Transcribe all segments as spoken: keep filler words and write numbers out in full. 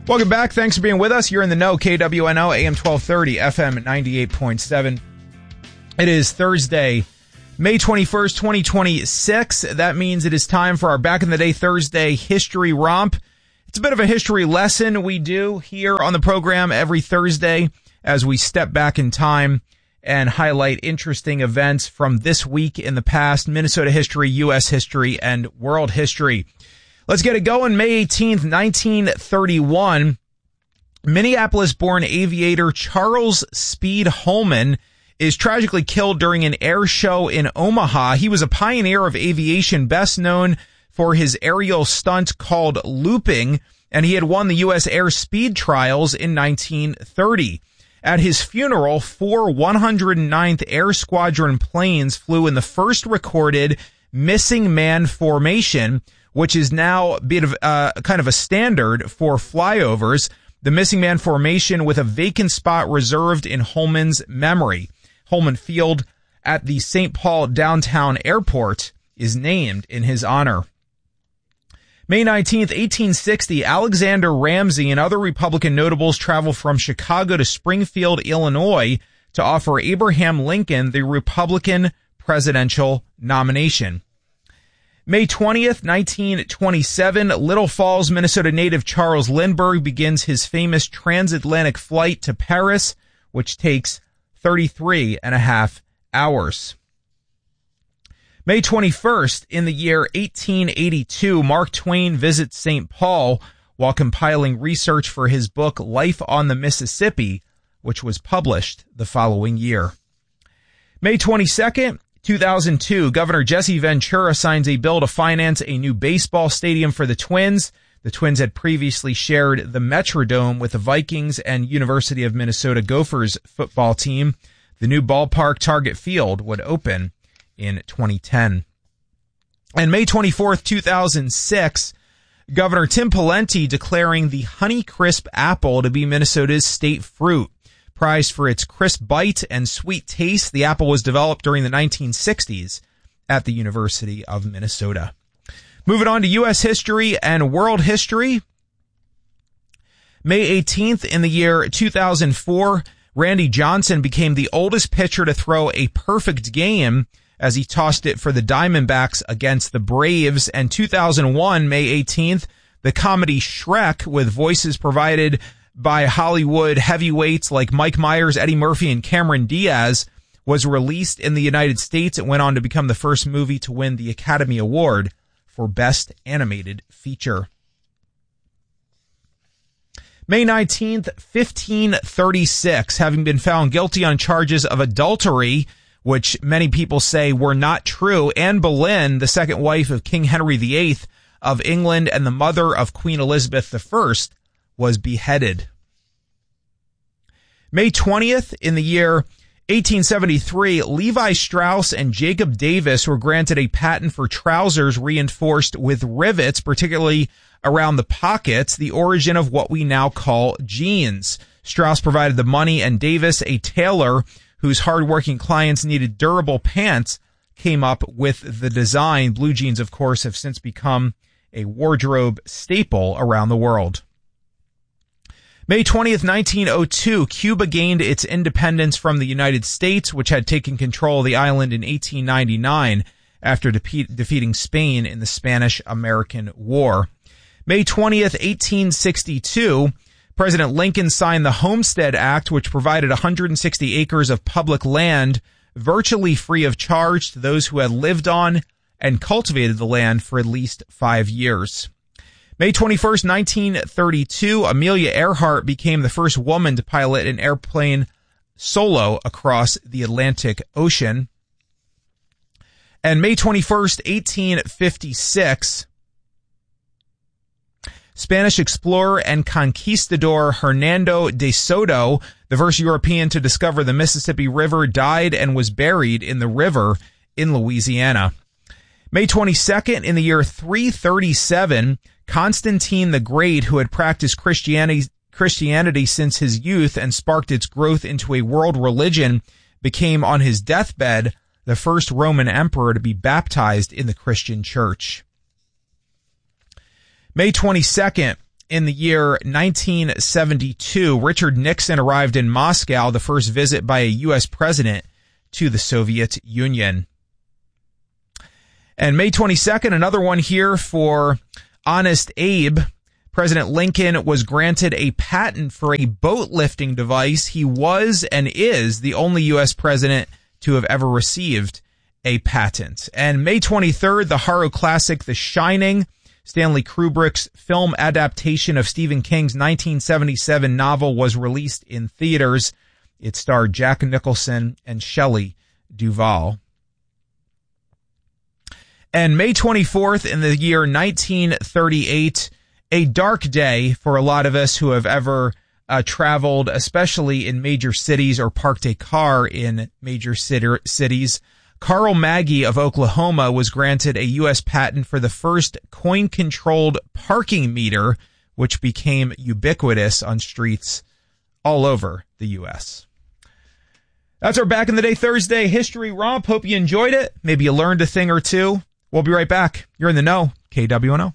Welcome back. Thanks for being with us. You're in the know. K W N O, A M twelve thirty, F M ninety-eight point seven. It is Thursday, May twenty-first, twenty twenty-six. That means it is time for our Back in the Day Thursday History Romp. It's a bit of a history lesson we do here on the program every Thursday as we step back in time and highlight interesting events from this week in the past, Minnesota history, U S history, and world history. Let's get it going. May eighteenth, nineteen thirty-one, Minneapolis-born aviator Charles Speed Holman is tragically killed during an air show in Omaha. He was a pioneer of aviation, best known for his aerial stunt called looping, and he had won the U S Air Speed Trials in nineteen thirty. At his funeral, four one hundred ninth Air Squadron planes flew in the first recorded missing man formation, which is now a bit of uh, kind of a standard for flyovers. The missing man formation with a vacant spot reserved in Holman's memory. Holman Field at the Saint Paul Downtown Airport is named in his honor. May nineteenth, eighteen sixty, Alexander Ramsey and other Republican notables travel from Chicago to Springfield, Illinois to offer Abraham Lincoln the Republican presidential nomination. May twentieth, nineteen twenty-seven, Little Falls, Minnesota native Charles Lindbergh begins his famous transatlantic flight to Paris, which takes thirty-three and a half hours. May twenty-first, in the year eighteen eighty-two, Mark Twain visits Saint Paul while compiling research for his book Life on the Mississippi, which was published the following year. May twenty-second, two thousand two, Governor Jesse Ventura signs a bill to finance a new baseball stadium for the Twins. The Twins had previously shared the Metrodome with the Vikings and University of Minnesota Gophers football team. The new ballpark, Target Field, would open in twenty ten. And May twenty-fourth, two thousand six, Governor Tim Pawlenty declaring the Honeycrisp apple to be Minnesota's state fruit. Prized for its crisp bite and sweet taste, the apple was developed during the nineteen sixties at the University of Minnesota. Moving on to U S history and world history. May eighteenth, in the year two thousand four, Randy Johnson became the oldest pitcher to throw a perfect game as he tossed it for the Diamondbacks against the Braves. And two thousand one, May eighteenth, the comedy Shrek, with voices provided by Hollywood heavyweights like Mike Myers, Eddie Murphy, and Cameron Diaz, was released in the United States. It went on to become the first movie to win the Academy Award for Best Animated Feature. May nineteenth, fifteen thirty-six, having been found guilty on charges of adultery, which many people say were not true, Anne Boleyn, the second wife of King Henry the Eighth of England and the mother of Queen Elizabeth the First, was beheaded. May twentieth, in the year eighteen seventy-three, Levi Strauss and Jacob Davis were granted a patent for trousers reinforced with rivets, particularly around the pockets, the origin of what we now call jeans. Strauss provided the money, and Davis, a tailor whose hardworking clients needed durable pants, came up with the design. Blue jeans, of course, have since become a wardrobe staple around the world. May twentieth, nineteen oh two, Cuba gained its independence from the United States, which had taken control of the island in eighteen ninety-nine after de- defeating Spain in the Spanish-American War. May twentieth, eighteen sixty-two, President Lincoln signed the Homestead Act, which provided one hundred sixty acres of public land virtually free of charge to those who had lived on and cultivated the land for at least five years. May twenty-first, nineteen thirty-two, Amelia Earhart became the first woman to pilot an airplane solo across the Atlantic Ocean. And May twenty-first, eighteen fifty-six, Spanish explorer and conquistador Hernando de Soto, the first European to discover the Mississippi River, died and was buried in the river in Louisiana. May twenty-second, in the year three thirty-seven, Constantine the Great, who had practiced Christianity, Christianity since his youth and sparked its growth into a world religion, became on his deathbed the first Roman emperor to be baptized in the Christian church. May twenty-second, in the year nineteen seventy-two, Richard Nixon arrived in Moscow, the first visit by a U S president to the Soviet Union. And May twenty-second, another one here for Honest Abe. President Lincoln was granted a patent for a boat lifting device. He was and is the only U S president to have ever received a patent. And May twenty-third, the horror classic The Shining, Stanley Kubrick's film adaptation of Stephen King's nineteen seventy-seven novel, was released in theaters. It starred Jack Nicholson and Shelley Duvall. And May twenty-fourth, in the year nineteen thirty-eight, a dark day for a lot of us who have ever uh, traveled, especially in major cities or parked a car in major city- cities. Carl Maggie of Oklahoma was granted a U S patent for the first coin-controlled parking meter, which became ubiquitous on streets all over the U S. That's our Back in the Day Thursday History Romp. Hope you enjoyed it. Maybe you learned a thing or two. We'll be right back. You're in the know, K W N O.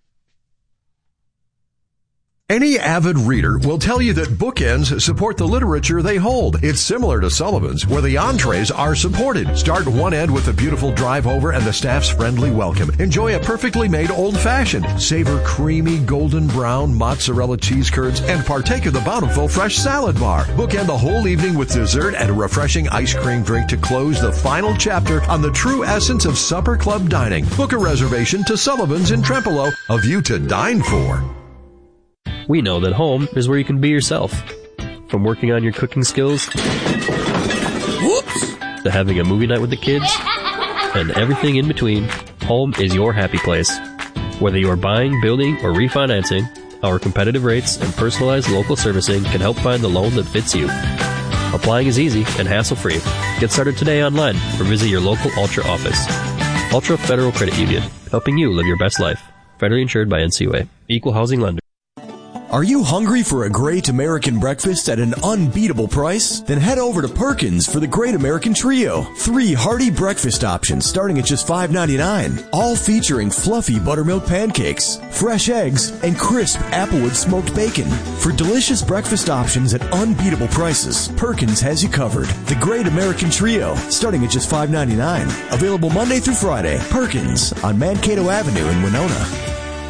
Any avid reader will tell you that bookends support the literature they hold. It's similar to Sullivan's, where the entrees are supported. Start one end with a beautiful drive over and the staff's friendly welcome. Enjoy a perfectly made old-fashioned. Savor creamy golden brown mozzarella cheese curds and partake of the bountiful fresh salad bar. Bookend the whole evening with dessert and a refreshing ice cream drink to close the final chapter on the true essence of supper club dining. Book a reservation to Sullivan's in Trempealeau, a view to dine for. We know that home is where you can be yourself. From working on your cooking skills, whoops, to having a movie night with the kids, and everything in between, home is your happy place. Whether you are buying, building, or refinancing, our competitive rates and personalized local servicing can help find the loan that fits you. Applying is easy and hassle-free. Get started today online or visit your local Ultra office. Ultra Federal Credit Union, helping you live your best life. Federally insured by N C U A. Equal housing lender. Are you hungry for a great American breakfast at an unbeatable price? Then head over to Perkins for the Great American Trio. Three hearty breakfast options starting at just five ninety-nine. All featuring fluffy buttermilk pancakes, fresh eggs, and crisp applewood smoked bacon. For delicious breakfast options at unbeatable prices, Perkins has you covered. The Great American Trio starting at just five ninety-nine. Available Monday through Friday. Perkins on Mankato Avenue in Winona.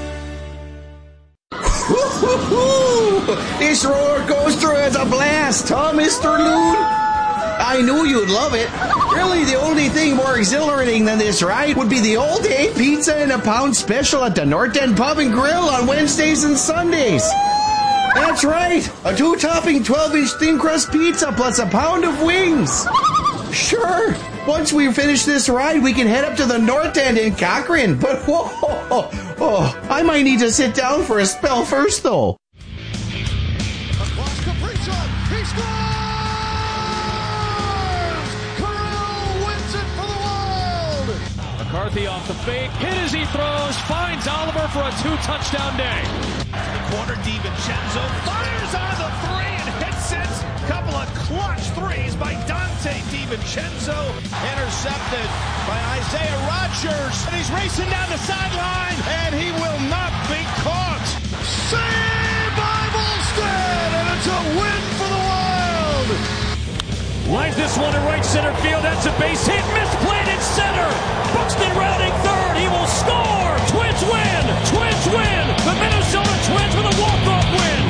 This roller coaster is a blast, huh, Mister Loon? I knew you'd love it. Really, the only thing more exhilarating than this ride would be the all-day pizza and a pound special at the North End Pub and Grill on Wednesdays and Sundays. That's right, a two-topping twelve-inch thin crust pizza plus a pound of wings. Sure, once we finish this ride, we can head up to the North End in Cochrane. But whoa, oh, oh, I might need to sit down for a spell first, though. Across Kaprizov, he scores! Kirill wins it for the Wild! McCarthy off the fake, hit as he throws, finds Oliver for a two-touchdown day. The corner, DiVincenzo fires on the three and hits it. Couple of clutch threes by Dante DiVincenzo. Intercepted by Isaiah Rodgers. And he's racing down the sideline, and he will not be caught. Saved by Volstead, and it's a win for the Wild. Lines this one to right center field. That's a base hit. Misplayed in center. Buxton rounding third. He will score. Twins win. Twins win. The Minnesota Twins with a walk-off win.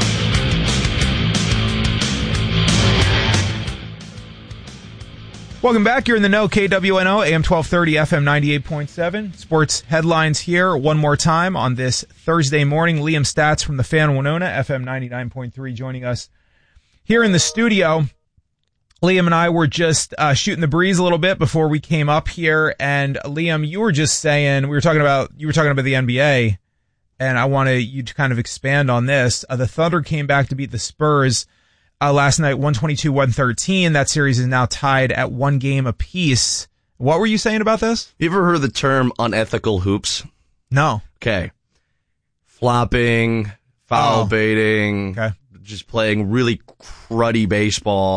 Welcome back. You're in the know, K W N O, A M twelve thirty, F M ninety-eight point seven. Sports headlines here one more time on this Thursday morning. Liam Stats from the Fan Winona, F M ninety-nine point three, joining us here in the studio. Liam and I were just uh, shooting the breeze a little bit before we came up here, and Liam, you were just saying, we were talking about, you were talking about the N B A, and I wanted you to kind of expand on this. Uh, the Thunder came back to beat the Spurs Uh, last night, one twenty-two one thirteen. That series is now tied at one game apiece. What were you saying about this? You ever heard of the term unethical hoops? No. Okay. Flopping, foul oh. baiting, okay. just playing really cruddy baseball.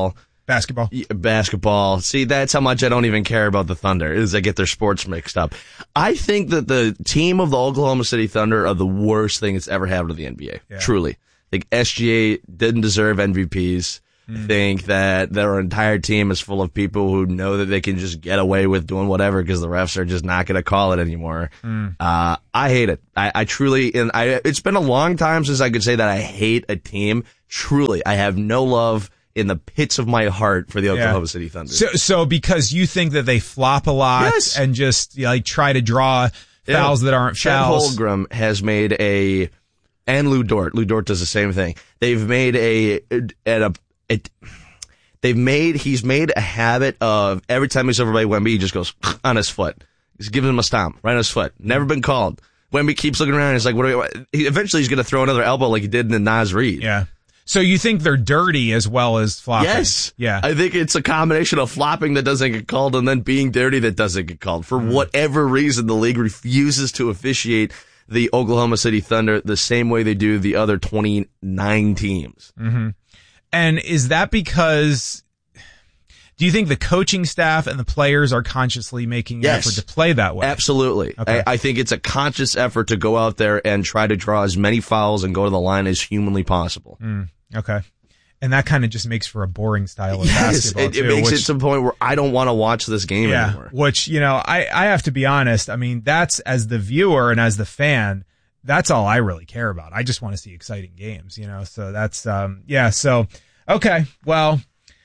Basketball. Yeah, basketball. See, that's how much I don't even care about the Thunder, is I get their sports mixed up. I think that the team of the Oklahoma City Thunder are the worst thing that's ever happened to the N B A. Yeah. Truly. I think S G A didn't deserve M V Ps. Mm. I think that their entire team is full of people who know that they can just get away with doing whatever because the refs are just not going to call it anymore. Mm. Uh, I hate it. I, I truly, and I, it's been a long time since I could say that I hate a team. Truly, I have no love in the pits of my heart for the Oklahoma yeah. City Thunder. So, so because you think that they flop a lot yes. and just you know, like try to draw fouls yeah. that aren't Chet fouls. Holmgren has made a, and Lou Dort. Lou Dort does the same thing. They've made a, at a, it, they've made, he's made a habit of every time he's over by Wemby, he just goes on his foot. He's giving him a stomp right on his foot. Never been called. Wemby keeps looking around and he's like, what do we, he, eventually he's going to throw another elbow like he did in the Naz Reid. Yeah. So you think they're dirty as well as flopping? Yes. Yeah. I think it's a combination of flopping that doesn't get called and then being dirty that doesn't get called. For mm. whatever reason, the league refuses to officiate the Oklahoma City Thunder the same way they do the other twenty-nine teams. Mm-hmm. And is that because, do you think the coaching staff and the players are consciously making yes. an effort to play that way? Absolutely. Okay. I, I think it's a conscious effort to go out there and try to draw as many fouls and go to the line as humanly possible. Mm. Okay. And that kind of just makes for a boring style of yes, basketball. It, it too, makes which, it to the point where I don't want to watch this game yeah, anymore. Which, you know, I, I have to be honest. I mean, that's as the viewer and as the fan, that's all I really care about. I just want to see exciting games, you know, so that's, um, yeah. So, okay. Well,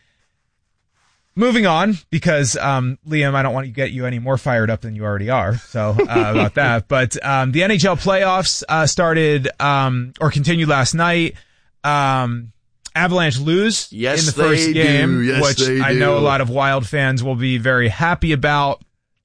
moving on because, um, Liam, I don't want to get you any more fired up than you already are. So, uh, about that, but, um, the N H L playoffs, uh, started, um, or continued last night. Um, Avalanche lose yes, in the first they game, do. Yes, which they I do. know a lot of Wild fans will be very happy about.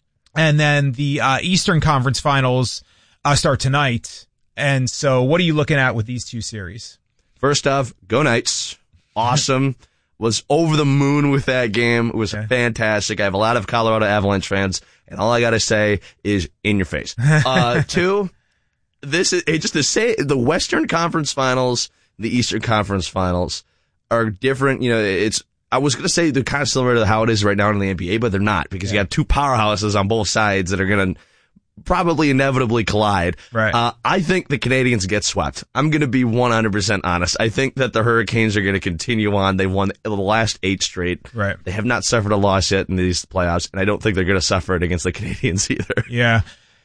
And then the uh, Eastern Conference Finals uh, start tonight. And so what are you looking at with these two series? First off, go Knights. Awesome. Was over the moon with that game. It was okay. fantastic. I have a lot of Colorado Avalanche fans, and all I got to say is in your face. Uh, two, this is it just to say the Western Conference Finals, the Eastern Conference Finals are different. You know, it's, I was going to say they're kind of similar to how it is right now in the N B A, but they're not because yeah. you have two powerhouses on both sides that are going to probably inevitably collide. Right. Uh, I think the Canadians get swept. I'm going to be one hundred percent honest. I think that the Hurricanes are going to continue on. They've won the last eight straight. Right. They have not suffered a loss yet in these playoffs, and I don't think they're going to suffer it against the Canadians either. Yeah.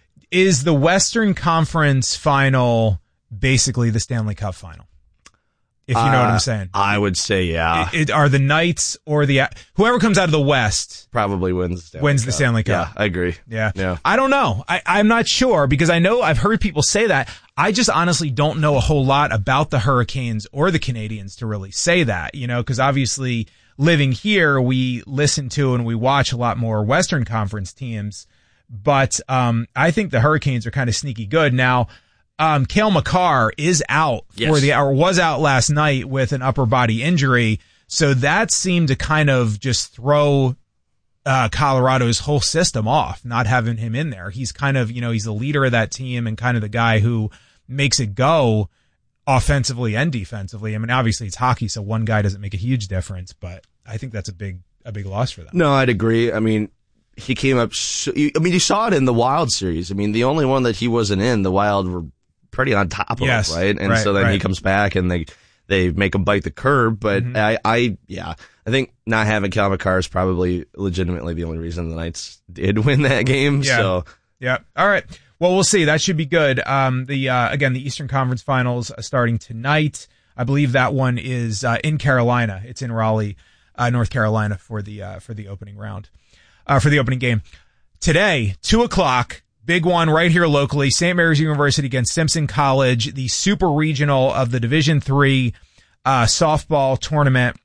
Is the Western Conference Final basically the Stanley Cup Final? If you know uh, what I'm saying. I would say, yeah. It, it, are the Knights or the, whoever comes out of the West probably wins the Stanley wins Cup. the Stanley Cup. Yeah, I agree. Yeah. yeah. I don't know. I, I'm not sure because I know I've heard people say that. I just honestly don't know a whole lot about the Hurricanes or the Canadians to really say that, you know, because obviously living here, we listen to and we watch a lot more Western Conference teams. But, um, I think the Hurricanes are kind of sneaky good. Now, Um, Cale Makar is out yes. for the, or was out last night with an upper body injury. So that seemed to kind of just throw, uh, Colorado's whole system off, not having him in there. He's kind of, you know, he's the leader of that team and kind of the guy who makes it go offensively and defensively. I mean, obviously it's hockey, so one guy doesn't make a huge difference, but I think that's a big, a big loss for them. No, I'd agree. I mean, he came up, so, I mean, you saw it in the Wild series. I mean, the only one that he wasn't in, the Wild were pretty on top of yes, it, right? And right, so then right. he comes back and they they make him bite the curb. But mm-hmm. I, I, yeah, I think not having Cale Makar is probably legitimately the only reason the Knights did win that game. Yeah. So yeah, all right. Well, we'll see. That should be good. Um, the uh, again, the Eastern Conference Finals are starting tonight. I believe that one is uh, in Carolina. It's in Raleigh, uh, North Carolina for the uh, for the opening round, uh, for the opening game today, two o'clock. Big one right here locally, Saint Mary's University against Simpson College, the super regional of the Division three uh, softball tournament.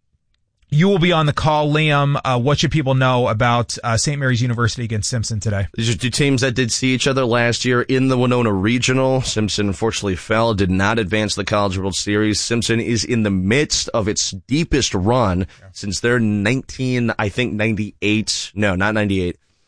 You will be on the call, Liam. Uh, what should people know about uh, Saint Mary's University against Simpson today? These are two teams that did see each other last year in the Winona Regional. Simpson unfortunately fell, did not advance the College World Series. Simpson is in the midst of its deepest run yeah. since their nineteen, I think ninety-eight, no, not ninety-eight.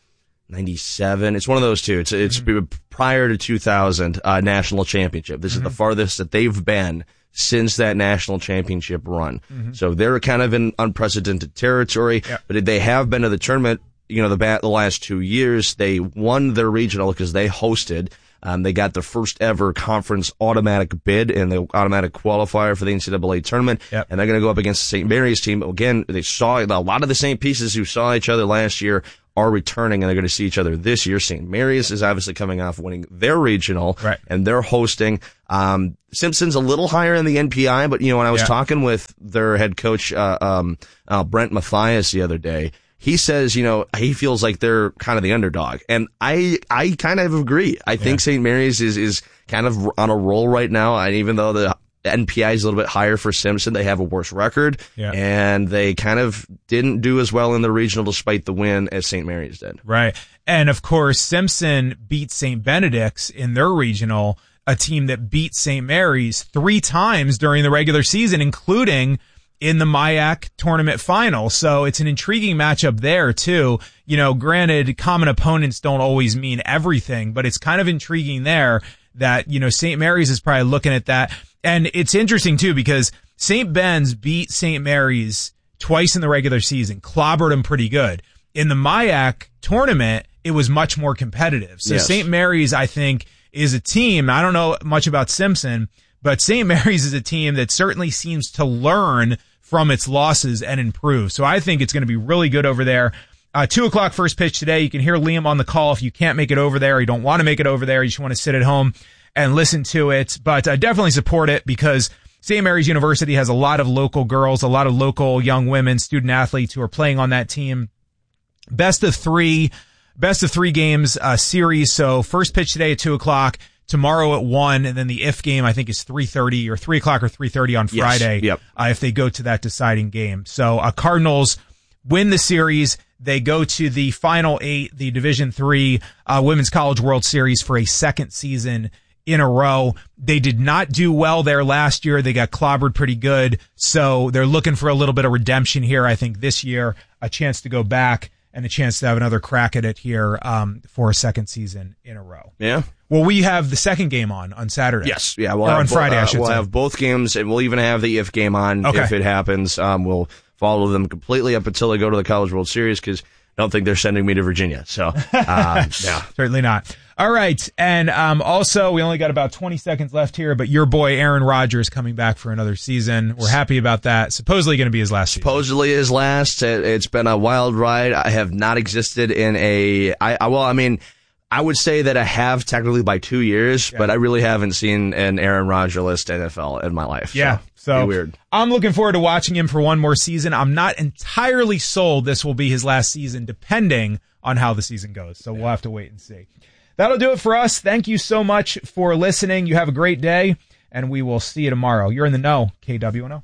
ninety-seven. It's one of those two. It's it's mm-hmm. prior to two thousand uh, national championship. This mm-hmm. is the farthest that they've been since that national championship run. Mm-hmm. So they're kind of in unprecedented territory, yep. but they have been to the tournament, you know, the, bat, the last two years. They won their regional because they hosted. Um, they got the first ever conference automatic bid and the automatic qualifier for the N C double A tournament. Yep. And they're going to go up against the Saint Mary's team. Again, they saw a lot of the same pieces who saw each other last year are returning, and they're going to see each other this year. Saint Mary's is obviously coming off winning their regional, right. and they're hosting. Um, Simpson's a little higher in the N P I, but, you know, when I was yeah. talking with their head coach, uh, um, uh, Brent Mathias the other day, he says, you know, he feels like they're kind of the underdog. And I, I kind of agree. I think yeah. Saint Mary's is, is kind of on a roll right now. And even though the N P I is a little bit higher for Simpson, they have a worse record. Yeah. And they kind of didn't do as well in the regional despite the win as Saint Mary's did. Right. And of course, Simpson beat Saint Benedict's in their regional, a team that beat Saint Mary's three times during the regular season, including in the M I A C tournament final. So it's an intriguing matchup there too. You know, granted, common opponents don't always mean everything, but it's kind of intriguing there that, you know, Saint Mary's is probably looking at that. And it's interesting too because Saint Ben's beat Saint Mary's twice in the regular season, clobbered them pretty good. In the M I A C tournament, it was much more competitive. So yes. Saint Mary's, I think, is a team, I don't know much about Simpson, but Saint Mary's is a team that certainly seems to learn from its losses and improve. So I think it's going to be really good over there. Uh, two o'clock first pitch today. You can hear Liam on the call if you can't make it over there, you don't want to make it over there, you just want to sit at home and listen to it. But I definitely support it because Saint Mary's University has a lot of local girls, a lot of local young women, student athletes who are playing on that team. Best of three, best of three games uh, series. So first pitch today at two o'clock. Tomorrow at one, and then the if game, I think, is three thirty or three o'clock or three thirty on Friday. Yes, yep. uh, if they go to that deciding game. So, uh, Cardinals win the series. They go to the final eight, the Division three, uh, Women's College World Series for a second season in a row. They did not do well there last year. They got clobbered pretty good. So they're looking for a little bit of redemption here. I think this year, a chance to go back and a chance to have another crack at it here, um, for a second season in a row. Yeah. Well, we have the second game on on Saturday. Yes, yeah, we'll or have on bo- Friday. Uh, I should we'll say. have both games, and we'll even have the if game on okay. if it happens. Um, we'll follow them completely up until they go to the College World Series because I don't think they're sending me to Virginia. So, uh, yeah, certainly not. All right, and um, also we only got about twenty seconds left here, but your boy Aaron Rodgers coming back for another season. We're happy about that. Supposedly going to be his last season. Supposedly his last. It's been a wild ride. I have not existed in a. I, I well, I mean. I would say that I have technically by two years, yeah. but I really haven't seen an Aaron Rodgers N F L in my life. Yeah. So, so weird. I'm looking forward to watching him for one more season. I'm not entirely sold this will be his last season, depending on how the season goes. So yeah. we'll have to wait and see. That'll do it for us. Thank you so much for listening. You have a great day, and we will see you tomorrow. You're in the know, K W N O.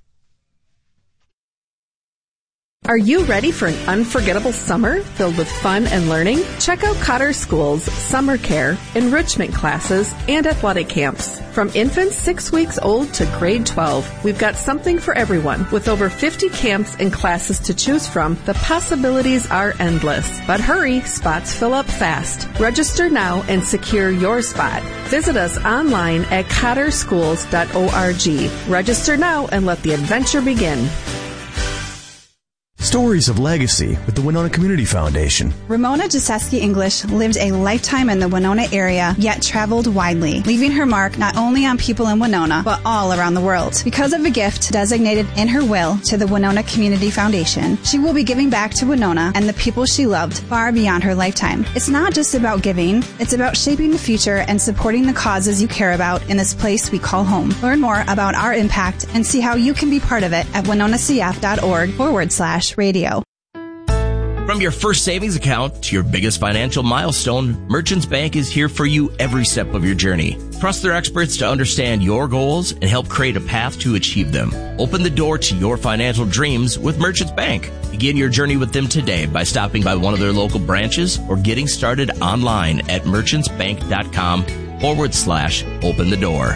Are you ready for an unforgettable summer filled with fun and learning? Check out Cotter School's summer care, enrichment classes, and athletic camps. From infants six weeks old to grade twelve, we've got something for everyone. With over fifty camps and classes to choose from, the possibilities are endless. But hurry, spots fill up fast. Register now and secure your spot. Visit us online at cotter schools dot org. Register now and let the adventure begin. Stories of Legacy with the Winona Community Foundation. Ramona Jaseski English lived a lifetime in the Winona area, yet traveled widely, leaving her mark not only on people in Winona, but all around the world. Because of a gift designated in her will to the Winona Community Foundation, she will be giving back to Winona and the people she loved far beyond her lifetime. It's not just about giving, it's about shaping the future and supporting the causes you care about in this place we call home. Learn more about our impact and see how you can be part of it at winonacf.org forward slash radio. From your first savings account to your biggest financial milestone, Merchants Bank is here for you every step of your journey. Trust their experts to understand your goals and help create a path to achieve them. Open the door to your financial dreams with Merchants Bank. Begin your journey with them today by stopping by one of their local branches or getting started online at merchantsbank.com forward slash open the door.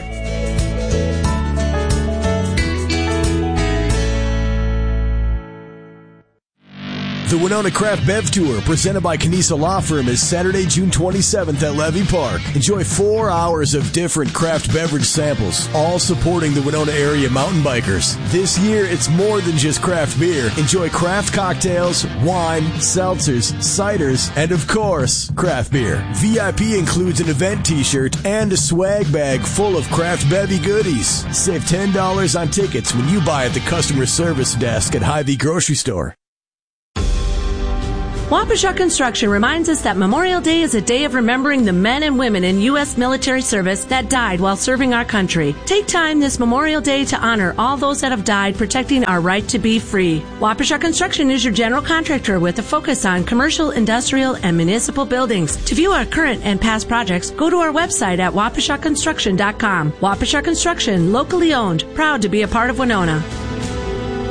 The Winona Craft Bev Tour, presented by Canisa Law Firm, is Saturday, June twenty-seventh at Levy Park. Enjoy four hours of different craft beverage samples, all supporting the Winona area mountain bikers. This year, it's more than just craft beer. Enjoy craft cocktails, wine, seltzers, ciders, and of course, craft beer. V I P includes an event t-shirt and a swag bag full of craft bevy goodies. Save ten dollars on tickets when you buy at the customer service desk at Hy-Vee Grocery Store. Waukesha Construction reminds us that Memorial Day is a day of remembering the men and women in U S military service that died while serving our country. Take time this Memorial Day to honor all those that have died protecting our right to be free. Waukesha Construction is your general contractor with a focus on commercial, industrial, and municipal buildings. To view our current and past projects, go to our website at waukesha construction dot com. Waukesha Construction, locally owned, proud to be a part of Winona.